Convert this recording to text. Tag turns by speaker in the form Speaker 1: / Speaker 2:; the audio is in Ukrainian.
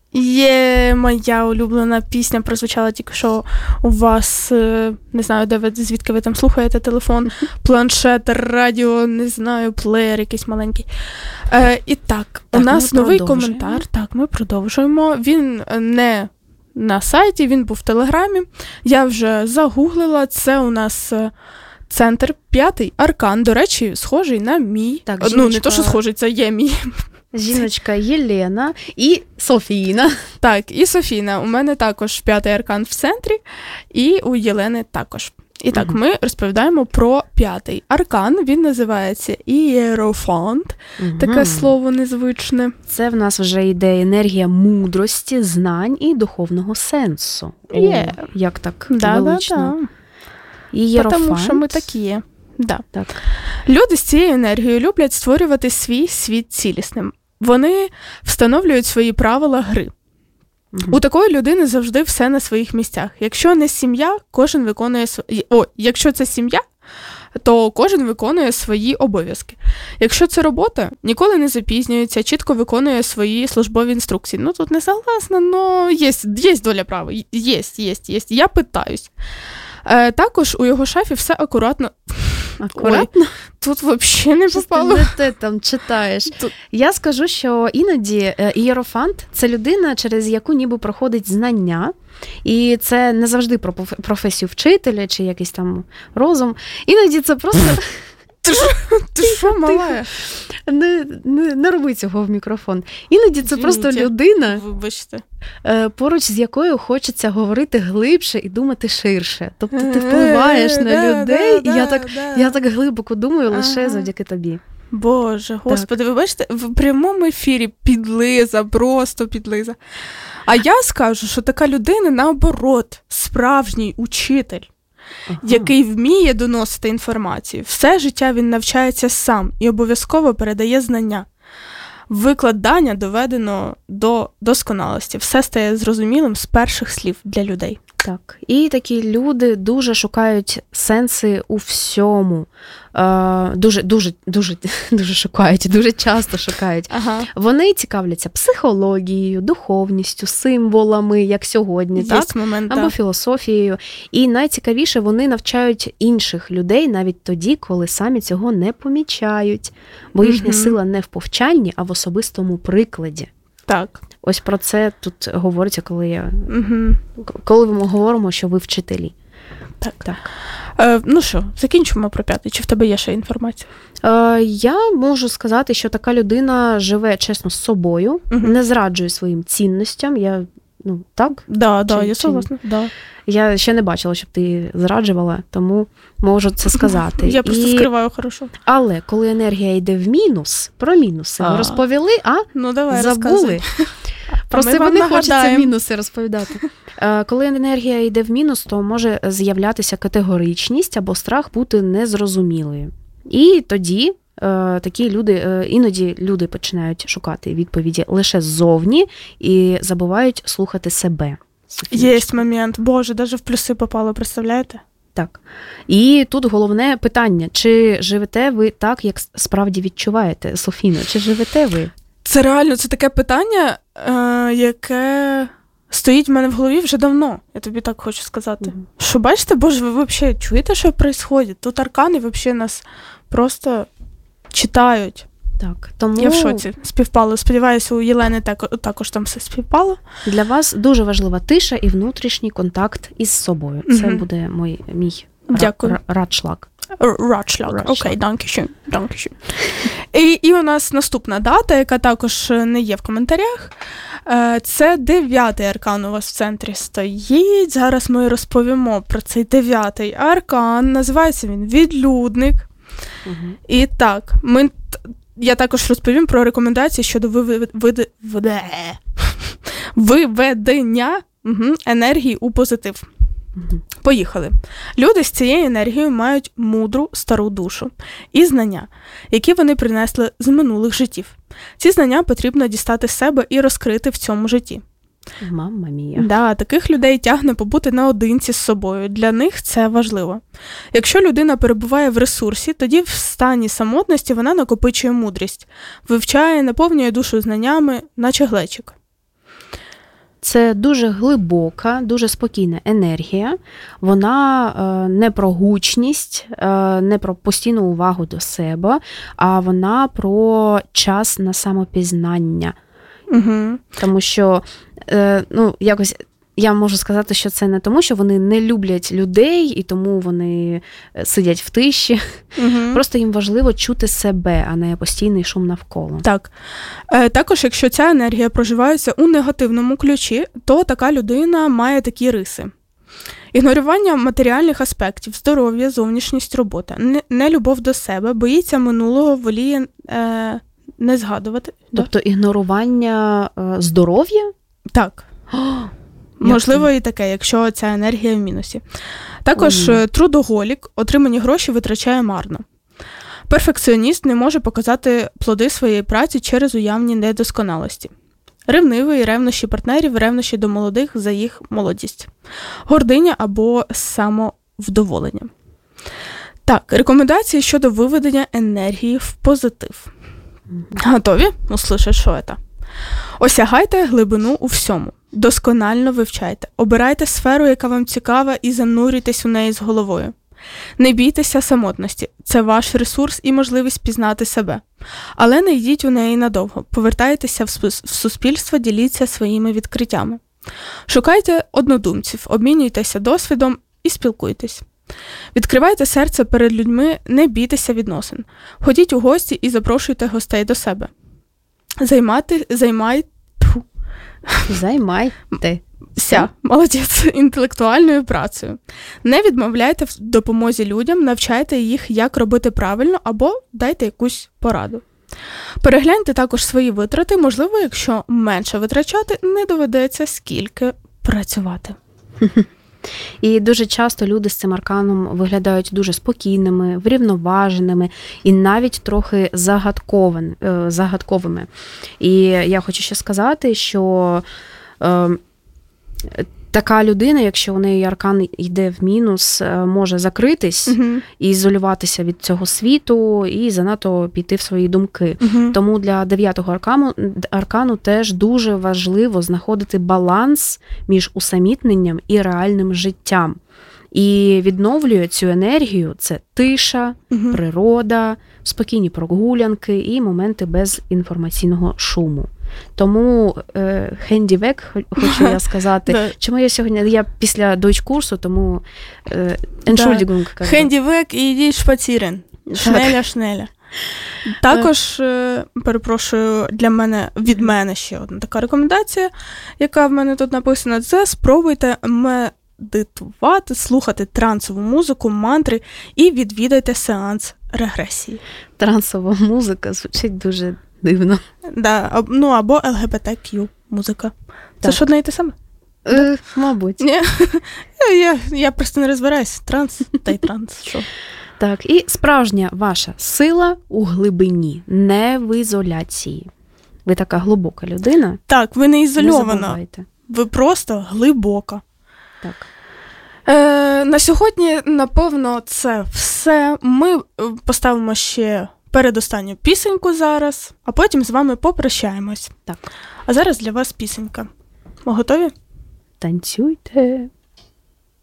Speaker 1: Є моя улюблена пісня, прозвучала тільки що у вас, не знаю, де ви, звідки ви там слухаєте телефон, планшет, радіо, не знаю, плеєр якийсь маленький. І так, у нас новий коментар. Так, ми продовжуємо. Він не на сайті, він був в Телеграмі. Я вже загуглила, це у нас центр 5-й аркан, до речі, схожий на мій. Так, жіночка... Ну, не то, що схожий, це є мій.
Speaker 2: Жіночка Єлена і Софіна.
Speaker 1: Так, і Софіна. У мене також 5-й аркан в центрі, і у Єлени також. І так, ми розповідаємо про 5-й аркан. Він називається Ієрофант. Таке слово незвичне.
Speaker 2: Це в нас вже йде енергія мудрості, знань і духовного сенсу. Як так велично.
Speaker 1: Ієрофант. Тому що ми такі. Да. Так. Люди з цією енергією люблять створювати свій світ цілісним. Вони встановлюють свої правила гри. У такої людини завжди все на своїх місцях. Якщо не сім'я, кожен виконує якщо це сім'я, то кожен виконує свої обов'язки. Якщо це робота, ніколи не запізнюється, чітко виконує свої службові інструкції. Ну, тут не согласна, але є доля права. Є. Я питаюсь. Також у його шафі все акуратно.
Speaker 2: Акуратно?
Speaker 1: Ой, тут взагалі не попало.
Speaker 2: Що ти там читаєш? Я скажу, що іноді ієрофант – це людина, через яку ніби проходить знання. І це не завжди про професію вчителя чи якийсь там розум. Іноді це просто...
Speaker 1: Ти що, малая?
Speaker 2: Не роби цього в мікрофон. Іноді це просто людина, поруч з якою хочеться говорити глибше і думати ширше. Тобто ти впливаєш на людей, і я так глибоко думаю лише завдяки тобі.
Speaker 1: Боже, Господи, ви бачите, в прямому ефірі підлиза, просто підлиза. А я скажу, що така людина, наоборот, справжній учитель. Який вміє доносити інформацію. Все життя він навчається сам і обов'язково передає знання. Викладання доведено до досконалості. Все стає зрозумілим з перших слів для людей.
Speaker 2: Так. І такі люди дуже шукають сенси у всьому. Дуже шукають, дуже часто шукають. Ага. Вони цікавляться психологією, духовністю, символами, як сьогодні, так?
Speaker 1: Момент,
Speaker 2: або філософією. І найцікавіше, вони навчають інших людей навіть тоді, коли самі цього не помічають. Бо їхня сила не в повчанні, а в особистому прикладі.
Speaker 1: Так.
Speaker 2: Ось про це тут говориться, коли ми говоримо, що ви вчителі.
Speaker 1: Так. Ну що, закінчимо про 5-й. Чи в тебе є ще інформація?
Speaker 2: Я можу сказати, що така людина живе чесно з собою, не зраджує своїм цінностям. Так?
Speaker 1: Да, я согласна. Да.
Speaker 2: Я ще не бачила, щоб ти зраджувала, тому можу це сказати.
Speaker 1: Я просто скриваю хорошо.
Speaker 2: Але коли енергія йде в мінус, про мінуси ми розповіли,
Speaker 1: давай,
Speaker 2: забули. Просто вони хочеться мінуси розповідати. Коли енергія йде в мінус, то може з'являтися категоричність або страх бути незрозумілою. І тоді такі люди, іноді люди починають шукати відповіді лише ззовні і забувають слухати себе.
Speaker 1: Є момент. Боже, навіть в плюси попало, представляєте?
Speaker 2: Так. І тут головне питання, чи живете ви так, як справді відчуваєте, Софіно, чи живете ви?
Speaker 1: Це реально, це таке питання, яке стоїть в мене в голові вже давно, я тобі так хочу сказати. Що бачите, Боже, ви взагалі чуєте, що відбувається? Тут аркани взагалі нас просто читають.
Speaker 2: Так, тому...
Speaker 1: Я в шоці. Співпало. Сподіваюся, у Єлени також там все співпало.
Speaker 2: Для вас дуже важлива тиша і внутрішній контакт із собою. Це буде мій радшлаг.
Speaker 1: Радшлаг. Окей, данкішн. І у нас наступна дата, яка також не є в коментарях. Це 9-й аркан у вас в центрі стоїть. Зараз ми розповімо про цей 9-й аркан. Називається він «Відлюдник». І так, я також розповім про рекомендації щодо виведення енергії у позитив. Поїхали. Люди з цією енергією мають мудру стару душу і знання, які вони принесли з минулих життів. Ці знання потрібно дістати з себе і розкрити в цьому житті.
Speaker 2: Мамма мія.
Speaker 1: Да, таких людей тягне побути наодинці з собою. Для них це важливо. Якщо людина перебуває в ресурсі, тоді в стані самотності вона накопичує мудрість, вивчає, наповнює душу знаннями, наче глечик.
Speaker 2: це дуже глибока, дуже спокійна енергія. Вона не про гучність, не про постійну увагу до себе, а вона про час на самопізнання.
Speaker 1: Угу.
Speaker 2: Тому що, якось я можу сказати, що це не тому, що вони не люблять людей, і тому вони сидять в тиші. Угу. Просто їм важливо чути себе, а не постійний шум навколо.
Speaker 1: Так. Також, якщо ця енергія проживається у негативному ключі, то така людина має такі риси. Ігнорування матеріальних аспектів, здоров'я, зовнішність, робота, нелюбов до себе, боїться минулого, воліє не згадувати.
Speaker 2: Тобто ігнорування здоров'я?
Speaker 1: Так. Можливо, і таке, якщо ця енергія в мінусі. Також трудоголік, отримані гроші витрачає марно. Перфекціоніст не може показати плоди своєї праці через уявні недосконалості. Ревнивий, ревнощі партнерів, ревнощі до молодих за їх молодість. Гординя або самовдоволення. Так, рекомендації щодо виведення енергії в позитив. Готові? Услышать, що це? Осягайте глибину у всьому. Досконально вивчайте. Обирайте сферу, яка вам цікава, і занурюйтесь у неї з головою. Не бійтеся самотності. Це ваш ресурс і можливість пізнати себе. Але не йдіть у неї надовго. Повертайтеся в суспільство, діліться своїми відкриттями. Шукайте однодумців, обмінюйтеся досвідом і спілкуйтесь. Відкривайте серце перед людьми, не бійтеся відносин. Ходіть у гості і запрошуйте гостей до себе. Займайтеся, молодець, інтелектуальною працею. Не відмовляйте в допомозі людям, навчайте їх, як робити правильно, або дайте якусь пораду. Перегляньте також свої витрати, можливо, якщо менше витрачати, не доведеться скільки працювати.
Speaker 2: І дуже часто люди з цим арканом виглядають дуже спокійними, врівноваженими і навіть трохи загадковими. І я хочу ще сказати, що така людина, якщо у неї аркан йде в мінус, може закритись і ізолюватися від цього світу і занадто піти в свої думки. Тому для 9-го аркану теж дуже важливо знаходити баланс між усамітненням і реальним життям. І відновлює цю енергію це тиша, природа, спокійні прогулянки і моменти без інформаційного шуму. Тому хендівек, хочу я сказати. Чому я після дойч-курсу, тому entschuldigung.
Speaker 1: Хендівек і йдіть шпацірен. Шнеля. Також, перепрошую, від мене ще одна така рекомендація, яка в мене тут написана, це спробуйте медитувати, слухати трансову музику, мантри і відвідайте сеанс регресії.
Speaker 2: Трансова музика звучить дуже дивно.
Speaker 1: Да, або ЛГБТQ музика. Це ж одне і те саме?
Speaker 2: Мабуть.
Speaker 1: Ні? Я просто не розбираюсь. Транс та й транс. Що?
Speaker 2: Так, і справжня ваша сила у глибині, не в ізоляції. Ви така глибока людина.
Speaker 1: Так, ви не ізольована. Ви просто глибока.
Speaker 2: Так.
Speaker 1: На сьогодні, напевно, це все. Ми поставимо ще передостанню пісеньку зараз, а потім з вами попрощаємось.
Speaker 2: Так.
Speaker 1: А зараз для вас пісенька. Ми готові?
Speaker 2: Танцюйте.